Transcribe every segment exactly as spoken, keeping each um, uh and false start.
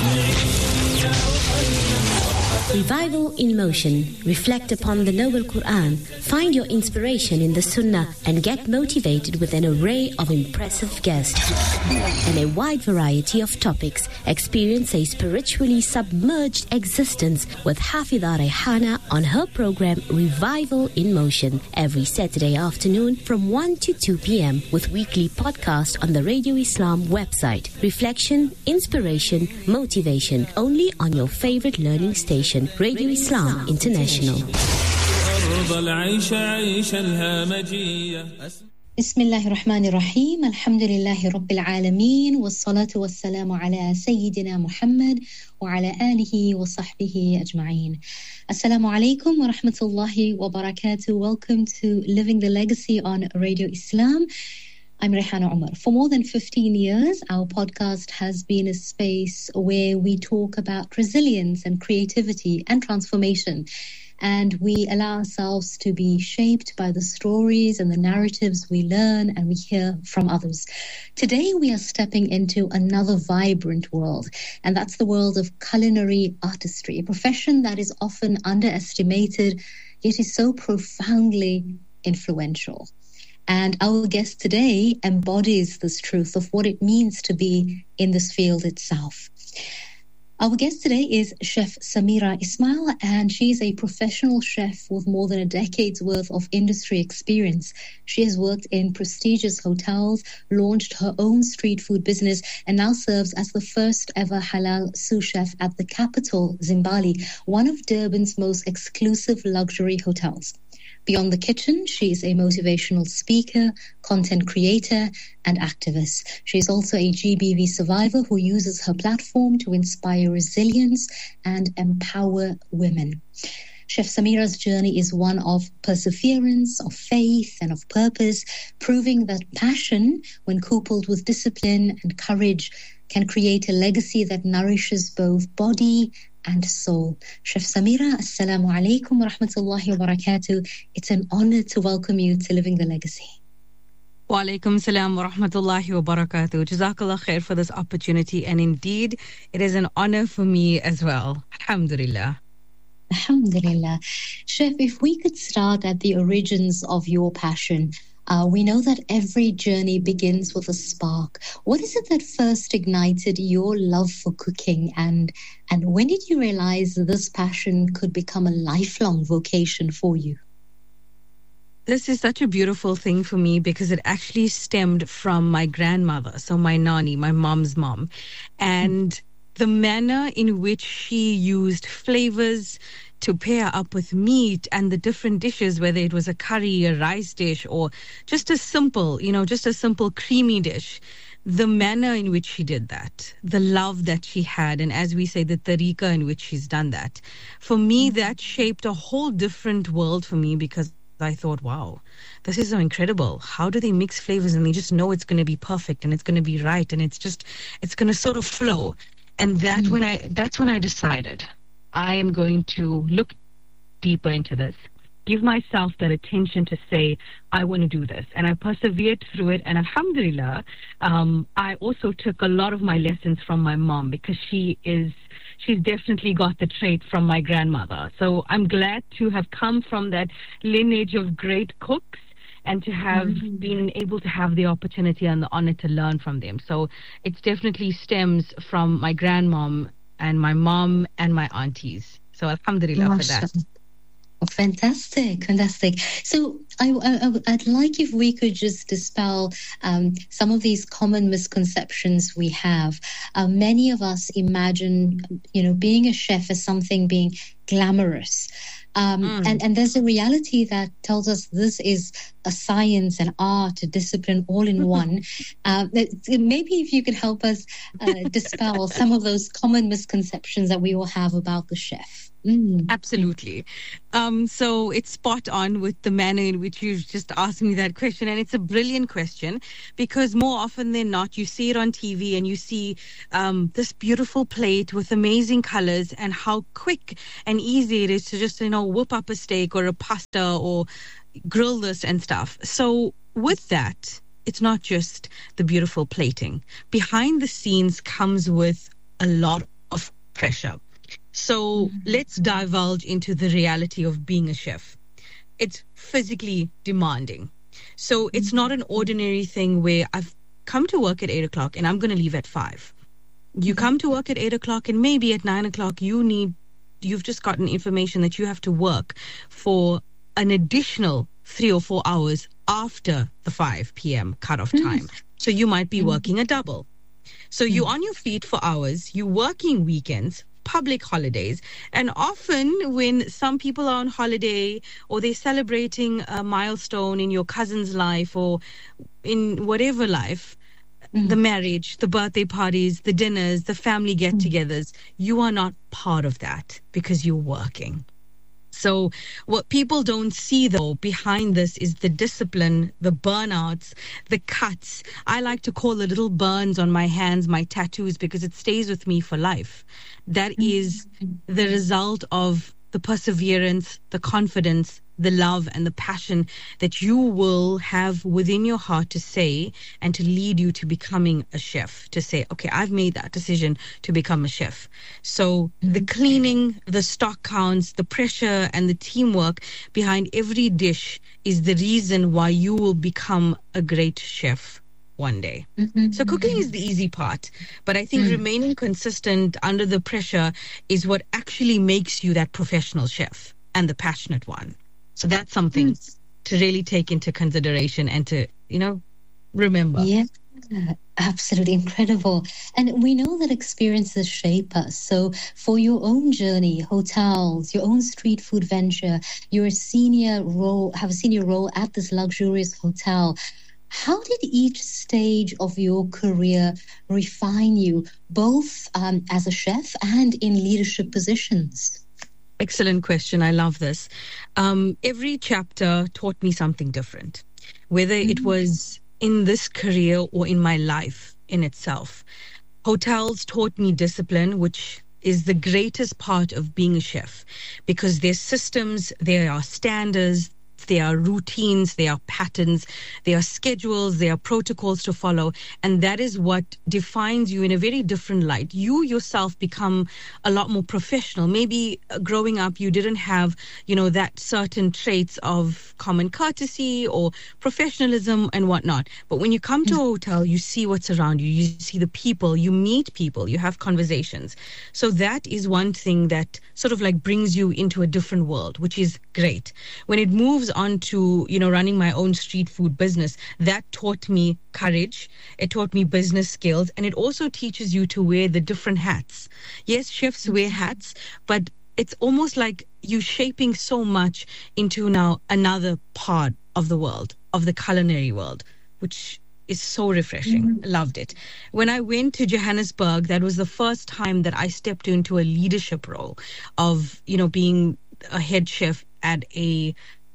Revival in Motion. Reflect upon the Noble Quran. Find your inspiration in the Sunnah and get motivated with an array of impressive guests and a wide variety of topics. Experience a spiritually submerged existence with Hafidha Rehana on her program Revival in Motion every Saturday afternoon from one to two p.m. with weekly podcast on the Radio Islam website. Reflection, inspiration, motivation only on your favorite learning station, Radio Islam International. Bismillahir Rahmanir Rahim. Alhamdulillahi Rabbil Alameen. Wassalatu wassalamu ala Sayyidina Muhammad wa ala alihi wa sahbihi ajma'een. Assalamu alaikum wa rahmatullahi wa barakatuh. Welcome to Living the Legacy on Radio Islam. I'm Rehana Umar. For more than fifteen years, our podcast has been a space where we talk about resilience and creativity and transformation. And we allow ourselves to be shaped by the stories and the narratives we learn and we hear from others. Today, we are stepping into another vibrant world, and that's the world of culinary artistry, a profession that is often underestimated, yet is so profoundly influential. And our guest today embodies this truth of what it means to be in this field itself. Our guest today is Chef Samira Ismail, and she's a professional chef with more than a decade's worth of industry experience. She has worked in prestigious hotels, launched her own street food business, and now serves as the first ever halal sous chef at the capital, Zimbali, one of Durban's most exclusive luxury hotels. Beyond the kitchen, she is a motivational speaker, content creator, and activist. She is also a G B V survivor who uses her platform to inspire resilience and empower women. Chef Samira's journey is one of perseverance, of faith, and of purpose, proving that passion, when coupled with discipline and courage, can create a legacy that nourishes both body and soul. Chef Samira, assalamu alaikum wa rahmatullahi wa barakatuh. It's an honor to welcome you to Living the Legacy. Wa alaikum salam wa rahmatullahi wa barakatuh. Jazakallah khair for this opportunity, and indeed, it is an honor for me as well. Alhamdulillah. Alhamdulillah. Chef, if we could start at the origins of your passion. Uh, we know that every journey begins with a spark. What is it that first ignited your love for cooking, and and when did you realize this passion could become a lifelong vocation for you? This is such a beautiful thing for me because it actually stemmed from my grandmother, so my nani, my mom's mom, and the manner in which she used flavors to pair up with meat and the different dishes, whether it was a curry, a rice dish, or just a simple, you know, just a simple creamy dish. The manner in which she did that, the love that she had, and as we say, the tariqa in which she's done that. For me, that shaped a whole different world for me because I thought, wow, this is so incredible. How do they mix flavors and they just know it's going to be perfect and it's going to be right and it's just, it's going to sort of flow. And that when I, that's when I decided I am going to look deeper into this, give myself that attention to say, I want to do this. And I persevered through it. And alhamdulillah, um, I also took a lot of my lessons from my mom because she is, she's definitely got the trait from my grandmother. So I'm glad to have come from that lineage of great cooks and to have mm-hmm. been able to have the opportunity and the honor to learn from them. So it definitely stems from my grandmom and my mom and my aunties. So alhamdulillah Masha. For that. Oh, fantastic, fantastic. So I, I, I'd like if we could just dispel um, some of these common misconceptions we have. Uh, many of us imagine, you know, being a chef as something being glamorous. Um, mm. and, and there's a reality that tells us this is a science, an art, a discipline all in one. Uh, maybe if you could help us uh, dispel some of those common misconceptions that we all have about the chef. Mm. Absolutely. Um, so it's spot on with the manner in which you've just asked me that question. And it's a brilliant question because more often than not, you see it on T V and you see um, this beautiful plate with amazing colors and how quick and easy it is to just, you know, whip up a steak or a pasta or grill this and stuff. So with that, it's not just the beautiful plating. Behind the scenes comes with a lot of pressure. So mm-hmm. let's divulge into the reality of being a chef. It's physically demanding. So mm-hmm. it's not an ordinary thing where I've come to work at eight o'clock and I'm going to leave at five. You come to work at eight o'clock and maybe at nine o'clock you need, you've just gotten information that you have to work for an additional three or four hours after the five p.m. cutoff time. So you might be working a double. So you're on your feet for hours, you're working weekends, public holidays, and often when some people are on holiday or they're celebrating a milestone in your cousin's life or in whatever life, Mm. the marriage, the birthday parties, the dinners, the family get-togethers, you are not part of that because you're working. So what people don't see, though, behind this is the discipline, the burnouts, the cuts. I like to call the little burns on my hands my tattoos because it stays with me for life. That is the result of the perseverance, the confidence, the love and the passion that you will have within your heart to say and to lead you to becoming a chef, to say, okay, I've made that decision to become a chef. So the cleaning, the stock counts, the pressure and the teamwork behind every dish is the reason why you will become a great chef one day. Mm-hmm. So cooking is the easy part, but I think mm. remaining consistent under the pressure is what actually makes you that professional chef and the passionate one. So that's something mm. to really take into consideration and to, you know, remember. Yeah, absolutely incredible. And we know that experiences shape us. So for your own journey, hotels, your own street food venture, you're a senior role, have a senior role at this luxurious hotel. How did each stage of your career refine you, both um, as a chef and in leadership positions? Excellent question. I love this. Um, every chapter taught me something different, whether mm-hmm. it was in this career or in my life in itself. Hotels taught me discipline, which is the greatest part of being a chef, because there's systems, there are standards, there are routines, there are patterns, there are schedules, there are protocols to follow. And that is what defines you in a very different light. You yourself become a lot more professional. Maybe uh, growing up, you didn't have, you know, that certain traits of common courtesy or professionalism and whatnot. But when you come to a hotel, you see what's around you. You see the people, you meet people, you have conversations. So that is one thing that sort of like brings you into a different world, which is great. When it moves on to, you know, running my own street food business, that taught me courage. It taught me business skills, and it also teaches you to wear the different hats. Yes, chefs wear hats, but it's almost like you shaping so much into now another part of the world, of the culinary world, which is so refreshing. Mm-hmm. Loved it. When I went to Johannesburg, that was the first time that I stepped into a leadership role of, you know, being a head chef at a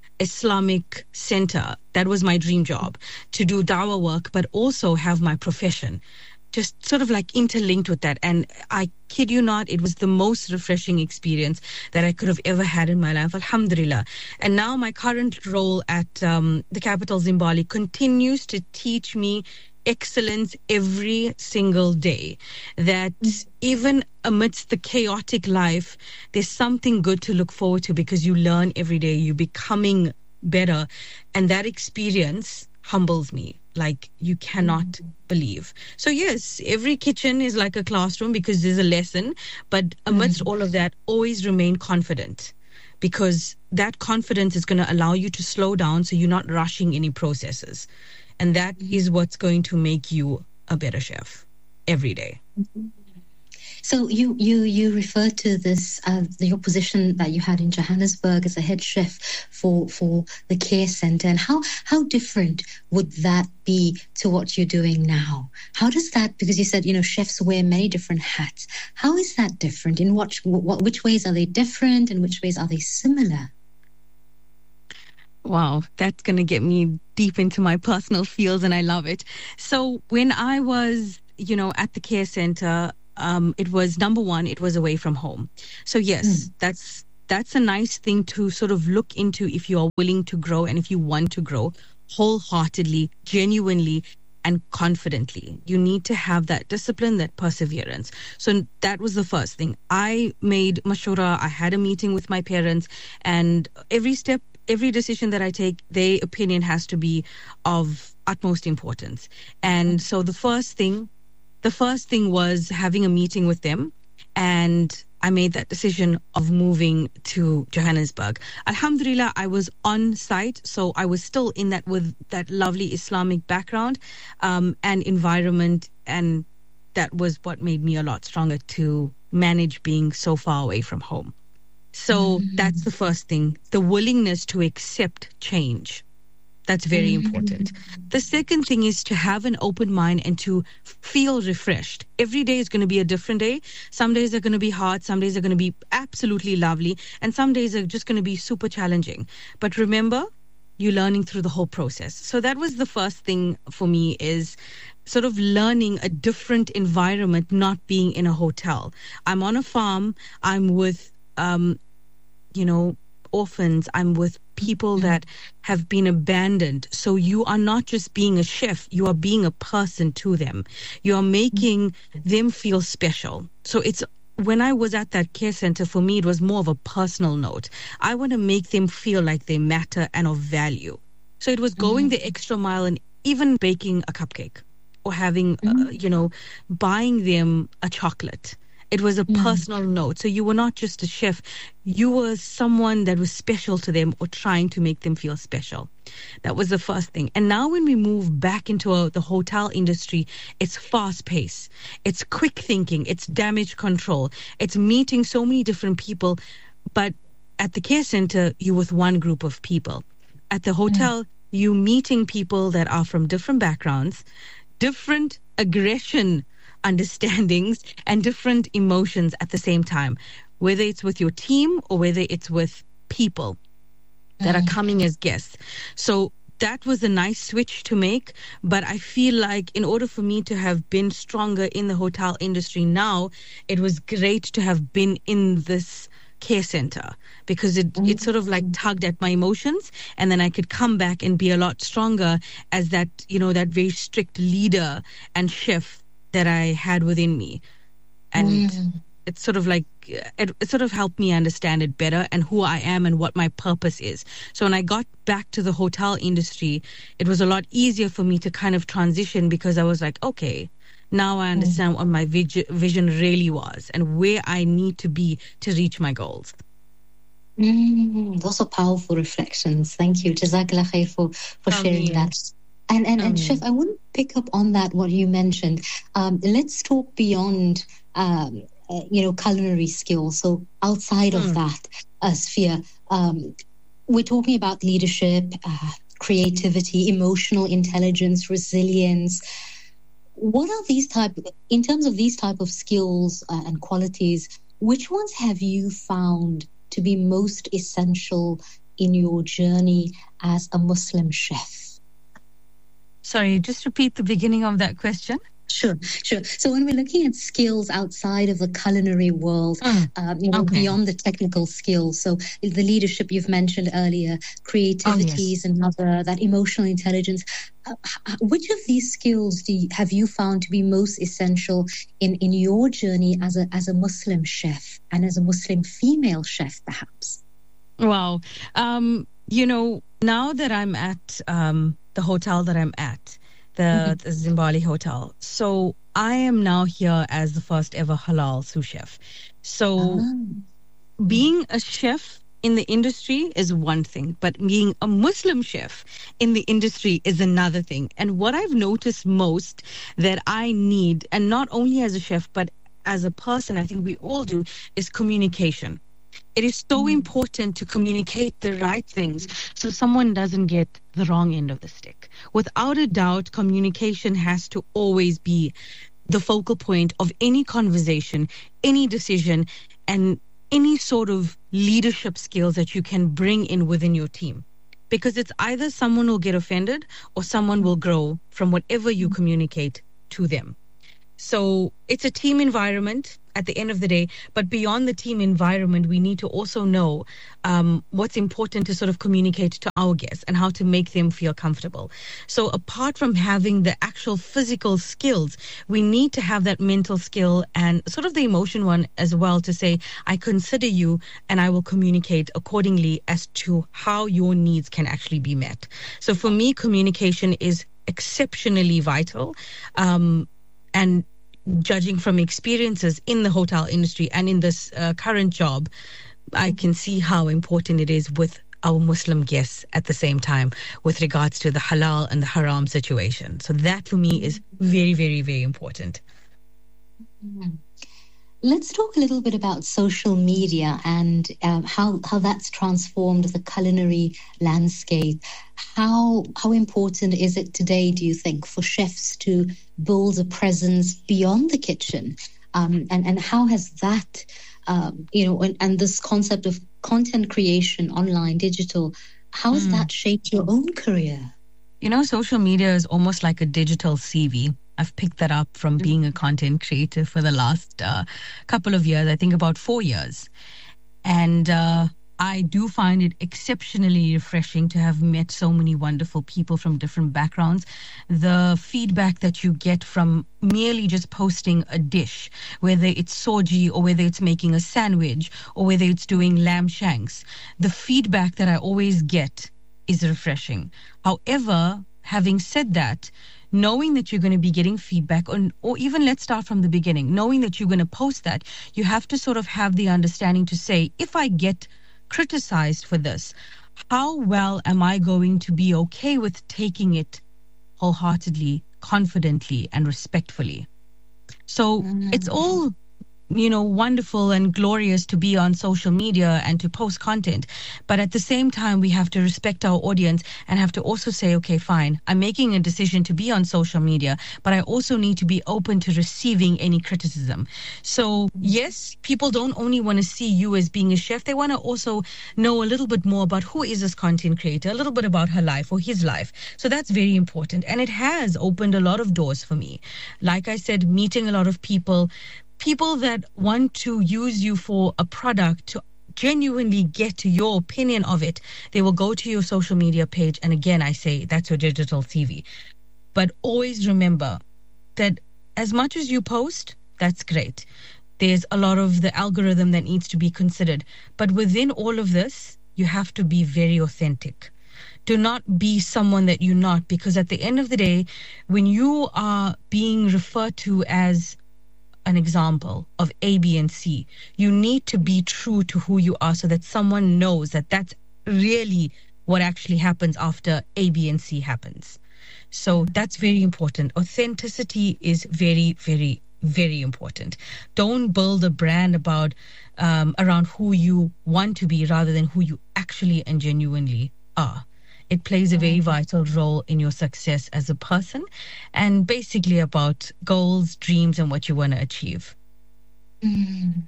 Islamic center. That was my dream job, to do dawah work, but also have my profession just sort of like interlinked with that. And I kid you not, it was the most refreshing experience that I could have ever had in my life. Alhamdulillah. And now my current role at um, the capital Zimbabwe continues to teach me excellence every single day, that mm-hmm. even amidst the chaotic life, there's something good to look forward to, because you learn every day, you're becoming better, and that experience humbles me like you cannot mm-hmm. believe. So yes, every kitchen is like a classroom because there's a lesson, but amidst mm-hmm. all of that, always remain confident, because that confidence is going to allow you to slow down so you're not rushing any processes. And that is what's going to make you a better chef every day. So you you you referred to this, uh, your position that you had in Johannesburg as a head chef for, for the care center. And how, how different would that be to what you're doing now? How does that, because you said, you know, chefs wear many different hats. How is that different? In what, what which ways are they different and which ways are they similar? Wow, that's going to get me deep into my personal feels, and I love it. So when I was, you know, at the care center, um, it was, number one, it was away from home. So yes, mm. that's that's a nice thing to sort of look into if you are willing to grow and if you want to grow wholeheartedly, genuinely, and confidently. You need to have that discipline, that perseverance. So that was the first thing. I made mashura. I had a meeting with my parents, and every step, every decision that I take, their opinion has to be of utmost importance. And so the first thing, the first thing was having a meeting with them, and I made that decision of moving to Johannesburg. Alhamdulillah, I was on site, so I was still in that with that lovely Islamic background um, and environment, and that was what made me a lot stronger to manage being so far away from home. So mm-hmm. that's the first thing, the willingness to accept change. That's very mm-hmm. important. The second thing is to have an open mind and to feel refreshed. Every day is going to be a different day. Some days are going to be hard. Some days are going to be absolutely lovely. And some days are just going to be super challenging. But remember, you're learning through the whole process. So that was the first thing for me, is sort of learning a different environment, not being in a hotel. I'm on a farm. I'm with, um, you know, orphans. I'm with people that have been abandoned. So you are not just being a chef, you are being a person to them. You are making them feel special. So it's, when I was at that care center, for me, it was more of a personal note. I want to make them feel like they matter and of value. So it was going mm-hmm. the extra mile, and even baking a cupcake or having, mm-hmm. uh, you know, buying them a chocolate. It was a mm. personal note. So you were not just a chef. You were someone that was special to them or trying to make them feel special. That was the first thing. And now when we move back into a, the hotel industry, it's fast paced. It's quick thinking. It's damage control. It's meeting so many different people. But at the care center, you're with one group of people. At the hotel, mm. you're meeting people that are from different backgrounds, different aggression understandings, and different emotions at the same time, whether it's with your team or whether it's with people that mm. are coming as guests. So that was a nice switch to make, but I feel like in order for me to have been stronger in the hotel industry now, it was great to have been in this care center, because it, mm. it sort of like tugged at my emotions, and then I could come back and be a lot stronger as that, you know, that very strict leader and chef that I had within me. And mm. it's sort of like, it, it sort of helped me understand it better and who I am and what my purpose is. So when I got back to the hotel industry, it was a lot easier for me to kind of transition, because I was like, okay, now I understand mm. what my vis- vision really was and where I need to be to reach my goals. Mm, those are powerful reflections. Thank you. Jazakallah khair for, for um, sharing yeah. that. And, and, and um, Chef, I want to pick up on that, what you mentioned. Um, let's talk beyond, um, uh, you know, culinary skills. So outside mm. of that uh, sphere, um, we're talking about leadership, uh, creativity, emotional intelligence, resilience. What are these type, in terms of these type of skills uh, and qualities, which ones have you found to be most essential in your journey as a Muslim chef? Sorry, just repeat the beginning of that question. Sure, sure. So when we're looking at skills outside of the culinary world, mm. um, you know, okay. beyond the technical skills, so the leadership you've mentioned earlier, creativity oh, yes. is another, that emotional intelligence. Uh, which of these skills do you, have you found to be most essential in, in your journey as a as a Muslim chef and as a Muslim female chef, perhaps? Wow. Um, you know, now that I'm at um, the hotel that I'm at, the, mm-hmm. the Zimbali Hotel. So I am now here as the first ever halal sous chef. So oh. being a chef in the industry is one thing, but being a Muslim chef in the industry is another thing. And what I've noticed most that I need, and not only as a chef, but as a person, I think we all do, is communication. It is so mm. important to communicate the right things so someone doesn't get the wrong end of the stick. Without a doubt, communication has to always be the focal point of any conversation, any decision, and any sort of leadership skills that you can bring in within your team. Because it's either someone will get offended or someone will grow from whatever you communicate to them. So it's a team environment at the end of the day. But beyond the team environment, we need to also know um, what's important to sort of communicate to our guests and how to make them feel comfortable. So apart from having the actual physical skills, we need to have that mental skill and sort of the emotion one as well, to say, I consider you and I will communicate accordingly as to how your needs can actually be met. So for me, communication is exceptionally vital. Um, and judging from experiences in the hotel industry and in this uh, current job, I can see how important it is with our Muslim guests at the same time with regards to the halal and the haram situation. So that for me is very, very, very important. Mm-hmm. Let's talk a little bit about social media and um, how how that's transformed the culinary landscape. How how important is it today, do you think, for chefs to build a presence beyond the kitchen? Um, and and how has that, um, you know, and, and this concept of content creation, online, digital, how has mm. that shaped your own career? You know, social media is almost like a digital C V. I've picked that up from being a content creator for the last uh, couple of years, I think about four years. And uh, I do find it exceptionally refreshing to have met so many wonderful people from different backgrounds. The feedback that you get from merely just posting a dish, whether it's soji or whether it's making a sandwich or whether it's doing lamb shanks, the feedback that I always get is refreshing. However, having said that, knowing that you're going to be getting feedback, on, or even let's start from the beginning, knowing that you're going to post that, you have to sort of have the understanding to say, if I get criticized for this, how well am I going to be okay with taking it wholeheartedly, confidently, and respectfully? So mm-hmm. it's all, you know, wonderful and glorious to be on social media and to post content. But at the same time, we have to respect our audience and have to also say, okay, fine, I'm making a decision to be on social media, but I also need to be open to receiving any criticism. So yes, people don't only want to see you as being a chef. They want to also know a little bit more about who is this content creator, a little bit about her life or his life. So that's very important. And it has opened a lot of doors for me. Like I said, meeting a lot of people, people that want to use you for a product to genuinely get to your opinion of it. They will go to your social media page. And again, I say that's your digital C V. But always remember that as much as you post, that's great. There's a lot of the algorithm that needs to be considered. But within all of this, you have to be very authentic. Do not be someone that you're not, because at the end of the day, when you are being referred to as an example of A, B, and C, you need to be true to who you are so that someone knows that that's really what actually happens after A, B, and C happens. So that's very important. Authenticity is very, very, very important. Don't build a brand about um, around who you want to be rather than who you actually and genuinely are. It plays a very vital role in your success as a person and basically about goals, dreams, and what you want to achieve. Mm.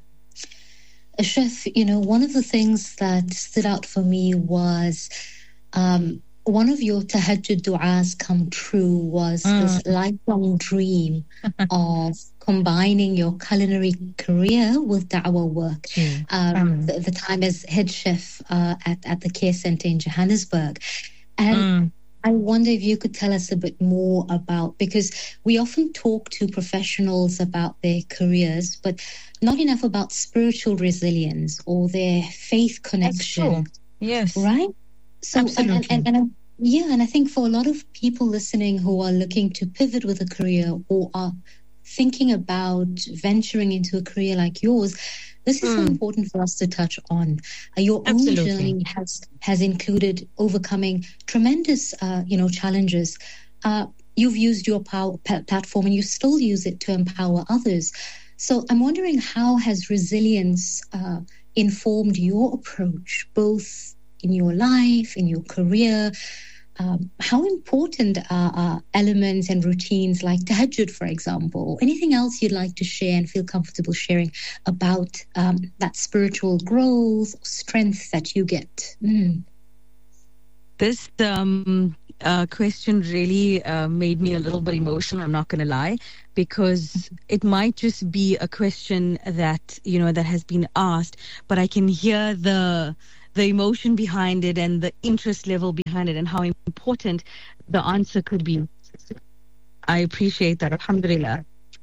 Chef, you know, one of the things that stood out for me was um, one of your tahajjud du'as come true was mm. this lifelong dream of combining your culinary career with da'wah work. Mm. Um, mm. the, the time as head chef uh, at, at the Care Centre in Johannesburg. And mm. I wonder if you could tell us a bit more about, because we often talk to professionals about their careers, but not enough about spiritual resilience or their faith connection. Yes. Right? So, Absolutely. And, and, and, and yeah, and I think for a lot of people listening who are looking to pivot with a career or are thinking about venturing into a career like yours, this is mm. so important for us to touch on. Uh, your Absolutely. own journey has has included overcoming tremendous, uh, you know, challenges. Uh, you've used your power p- platform, and you still use it to empower others. So I'm wondering, how has resilience uh, informed your approach, both in your life, in your career? Um, how important are, are elements and routines like tahajjud, for example, or anything else you'd like to share and feel comfortable sharing about um, that spiritual growth, strength that you get? Mm. This um, uh, question really uh, made me a little bit emotional, I'm not going to lie, because it might just be a question that, you know, that has been asked, but I can hear the the emotion behind it and the interest level behind it and how important the answer could be. I appreciate that. Alhamdulillah.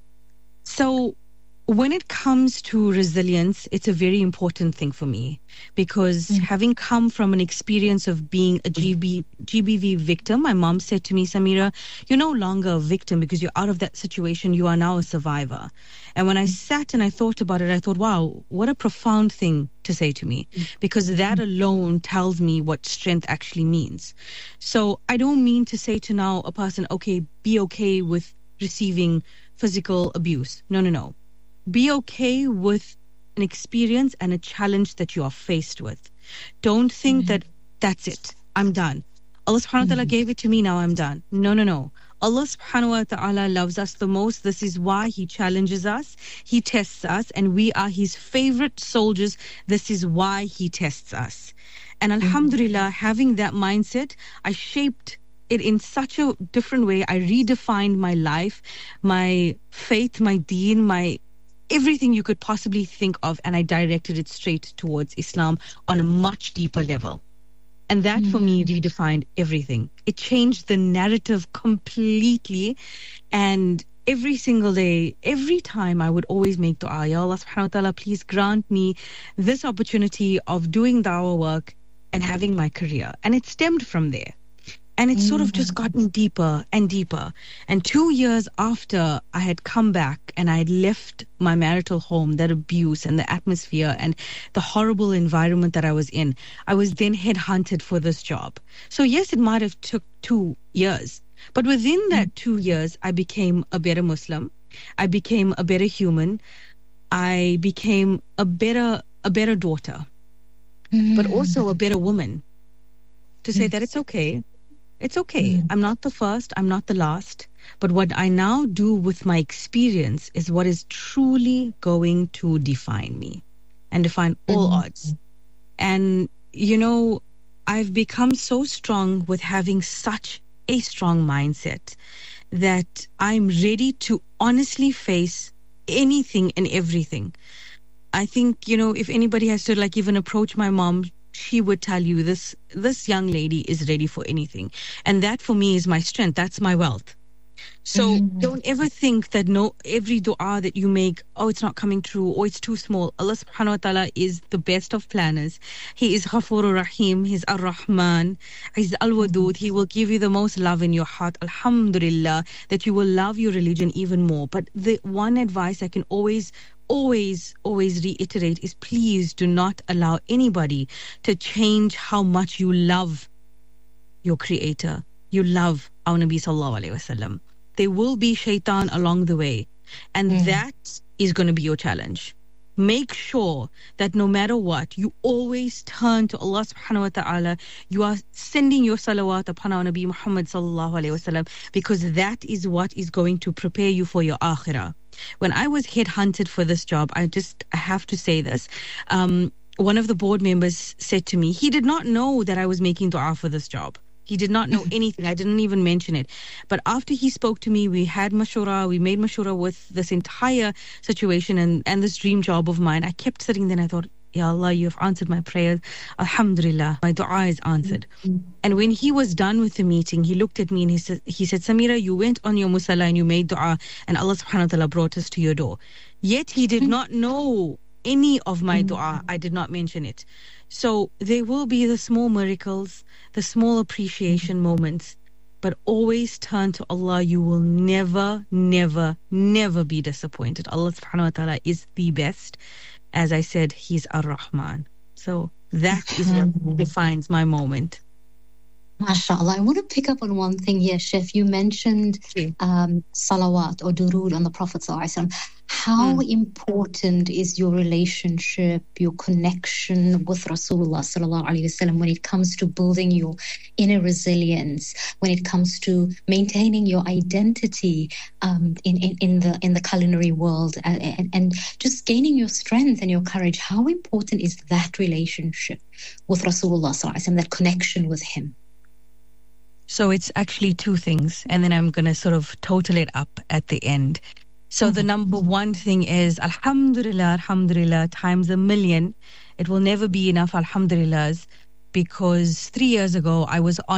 So when it comes to resilience, it's a very important thing for me because mm. having come from an experience of being a G B, G B V victim, my mom said to me, Samira, you're no longer a victim because you're out of that situation. You are now a survivor. And when I sat and I thought about it, I thought, wow, what a profound thing to say to me, because that alone tells me what strength actually means. So I don't mean to say to now a person, okay, be okay with receiving physical abuse. No, no, no. Be okay with an experience and a challenge that you are faced with. Don't think mm-hmm. that that's it. I'm done. Allah subhanahu wa ta'ala mm-hmm. gave it to me, now I'm done. No, no, no. Allah subhanahu wa ta'ala loves us the most. This is why He challenges us. He tests us, and we are His favorite soldiers. This is why He tests us. And alhamdulillah, mm-hmm. having that mindset, I shaped it in such a different way. I redefined my life, my faith, my deen, my everything you could possibly think of, and I directed it straight towards Islam on a much deeper level. And that mm-hmm. for me redefined everything. It changed the narrative completely. And every single day, every time I would always make dua, Ya Allah subhanahu wa ta'ala, please grant me this opportunity of doing dawah work and having my career. And it stemmed from there. And it's sort of just gotten deeper and deeper. And two years after I had come back and I had left my marital home, that abuse and the atmosphere and the horrible environment that I was in, I was then headhunted for this job. So yes, it might have took two years. But within that two years, I became a better Muslim. I became a better human. I became a better, a better daughter, mm. but also a better woman, to say that it's okay. It's okay. Mm. I'm not the first. I'm not the last. But what I now do with my experience is what is truly going to define me and define all mm. odds. And, you know, I've become so strong with having such a strong mindset that I'm ready to honestly face anything and everything. I think, you know, if anybody has to like even approach my mom, she would tell you this this young lady is ready for anything. And that for me is my strength. That's my wealth. So mm-hmm. don't ever think that no every dua that you make, oh, it's not coming true or it's too small. Allah subhanahu wa ta'ala is the best of planners. He is Ghafurur Rahim. He's Ar-Rahman. He's Al-Wadud. He will give you the most love in your heart. Alhamdulillah, that you will love your religion even more. But the one advice I can always always, always reiterate is please do not allow anybody to change how much you love your Creator. You love our Nabi Sallallahu Alaihi Wasallam. There will be shaitan along the way, and mm. that is going to be your challenge. Make sure that no matter what, you always turn to Allah subhanahu wa ta'ala. You are sending your salawat upon our Nabi Muhammad Sallallahu Alaihi Wasallam, because that is what is going to prepare you for your akhirah. When I was headhunted for this job, I just I have to say this. Um, one of the board members said to me, he did not know that I was making dua for this job. He did not know anything. I didn't even mention it. But after he spoke to me, we had mashura, we made mashura with this entire situation and, and this dream job of mine. I kept sitting there and I thought, Ya Allah, you have answered my prayer. Alhamdulillah, my dua is answered. Mm-hmm. And when he was done with the meeting, he looked at me and he said, he said, Samira, you went on your musalla and you made dua and Allah subhanahu wa ta'ala brought us to your door. Yet he did not know any of my dua. I did not mention it. So there will be the small miracles, the small appreciation moments, but always turn to Allah. You will never, never, never be disappointed. Allah subhanahu wa ta'ala is the best. As I said, He's Ar-Rahman. So that is what defines my moment. MashaAllah. I want to pick up on one thing here, Chef. You mentioned um, salawat or durood on the Prophet Sallallahu Alaihi Wasallam. How mm. important is your relationship, your connection with Rasulullah Sallallahu Alaihi Wasallam when it comes to building your inner resilience, when it comes to maintaining your identity um, in, in, in the in the culinary world, and, and, and just gaining your strength and your courage? How important is that relationship with Rasulullah Sallallahu Alaihi Wasallam, that connection with him? So it's actually two things. And then I'm going to sort of total it up at the end. So the number one thing is Alhamdulillah, Alhamdulillah, times a million. It will never be enough Alhamdulillahs, because three years ago I was on